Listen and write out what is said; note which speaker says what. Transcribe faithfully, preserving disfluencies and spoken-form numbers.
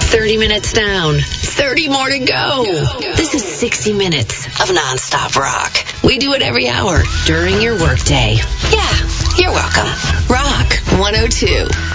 Speaker 1: thirty minutes down. thirty more to go. This is sixty minutes of nonstop rock. We do it every hour during your workday. Yeah, you're welcome. Rock one oh two.